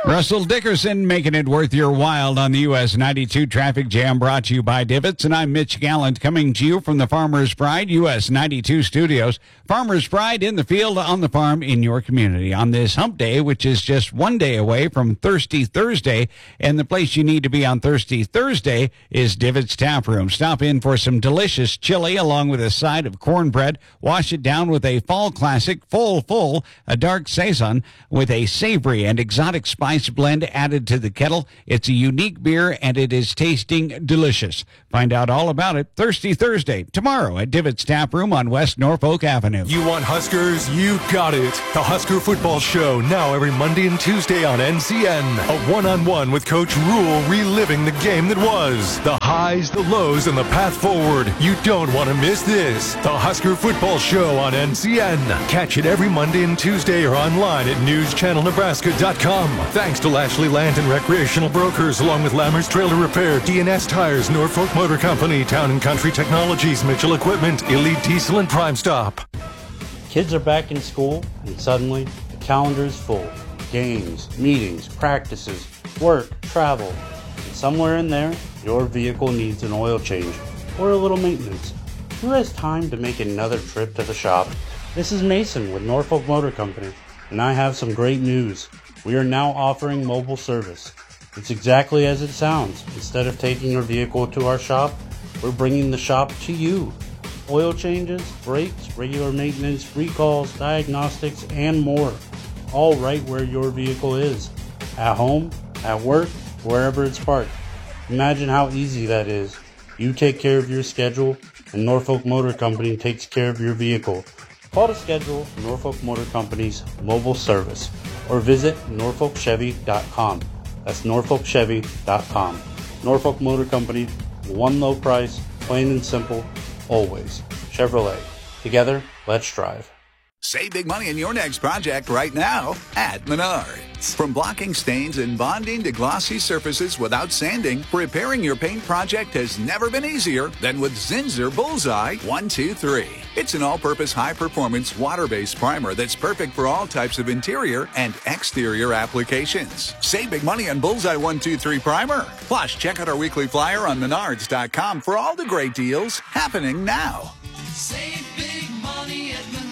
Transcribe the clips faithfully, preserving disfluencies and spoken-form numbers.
Russell Dickerson making it worth your while on the U S ninety-two Traffic Jam, brought to you by Divots. And I'm Mitch Gallant, coming to you from the Farmer's Pride U S ninety-two studios. Farmer's Pride in the field, on the farm, in your community on this hump day, which is just one day away from Thirsty Thursday. And the place you need to be on Thirsty Thursday is Divots Tap Room. Stop in for some delicious chili along with a side of cornbread. Wash it down with a fall classic, Full Full, a dark saison with a savory and exotic spice blend added to the kettle. It's a unique beer, and it is tasting delicious. Find out all about it Thirsty Thursday, tomorrow at Divots Tap Room on West Norfolk Avenue. You want Huskers? You got it. The Husker Football Show, now every Monday and Tuesday on N C N. A one-on-one with Coach Rule, reliving the game that was. The highs, the lows, and the path forward. You don't want to miss this. The Husker Football Show on N C N. Catch it every Monday and Tuesday or online at news channel nebraska dot com. Thanks to Lashley Land and Recreational Brokers, along with Lammers Trailer Repair, D N S Tires, Norfolk Motor Company, Town and Country Technologies, Mitchell Equipment, Elite Diesel, and Prime Stop. Kids are back in school, and suddenly the calendar is full. Games, meetings, practices, work, travel. And somewhere in there, your vehicle needs an oil change or a little maintenance. Who has time to make another trip to the shop? This is Mason with Norfolk Motor Company, and I have some great news. We are now offering mobile service. It's exactly as it sounds. Instead of taking your vehicle to our shop, we're bringing the shop to you. Oil changes, brakes, regular maintenance, recalls, diagnostics, and more. All right where your vehicle is. At home, at work, wherever it's parked. Imagine how easy that is. You take care of your schedule, and Norfolk Motor Company takes care of your vehicle. Call to schedule Norfolk Motor Company's mobile service, or visit norfolk chevy dot com. That's norfolk chevy dot com. Norfolk Motor Company, one low price, plain and simple, always. Chevrolet. Together, let's drive. Save big money in your next project right now at Menards. From blocking stains and bonding to glossy surfaces without sanding, repairing your paint project has never been easier than with Zinsser Bullseye one two three. It's an all-purpose high-performance water-based primer that's perfect for all types of interior and exterior applications. Save big money on Bullseye one two three primer. Plus, check out our weekly flyer on menards dot com for all the great deals happening now. Save big money at Menards.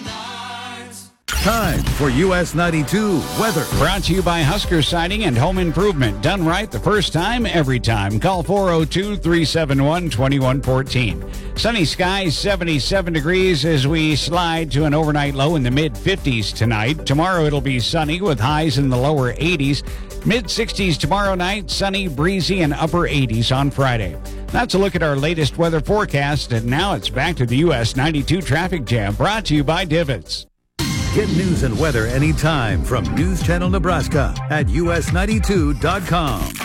Time for U S ninety-two weather. Brought to you by Husker Siding and Home Improvement. Done right the first time, every time. Call four oh two, three seven one, two one one four. Sunny skies, seventy-seven degrees as we slide to an overnight low in the mid-fifties tonight. Tomorrow it'll be sunny with highs in the lower eighties. mid-sixties tomorrow night, sunny, breezy, and upper eighties on Friday. That's a look at our latest weather forecast, and now it's back to the U S ninety-two Traffic Jam, brought to you by Divots. Get news and weather anytime from News Channel Nebraska at U S ninety-two dot com.